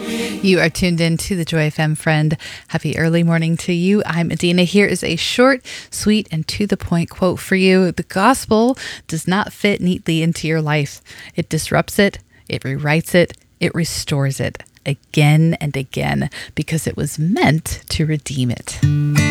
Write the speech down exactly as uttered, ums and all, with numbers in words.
You are tuned in to the Joy F M, friend. Happy early morning to you. I'm Adina. Here is a short, sweet, and to the point quote for you. The gospel does not fit neatly into your life. It disrupts it, it rewrites it, it restores it again and again because it was meant to redeem it.